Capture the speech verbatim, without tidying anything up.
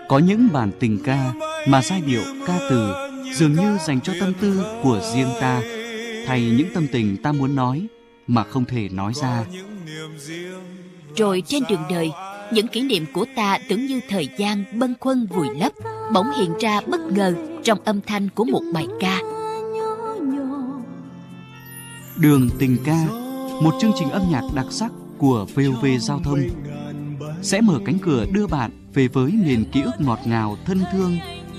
Có những bản tình ca mà giai điệu ca từ dường như dành cho tâm tư của riêng ta, thay những tâm tình ta muốn nói mà không thể nói ra. Rồi trên đường đời, những kỷ niệm của ta tưởng như thời gian bâng khuâng vùi lấp, bỗng hiện ra bất ngờ trong âm thanh của một bài ca. Đường tình ca, một chương trình âm nhạc đặc sắc của vê o vê Giao thông, sẽ mở cánh cửa đưa bạn về với miền ký ức ngọt ngào thân thương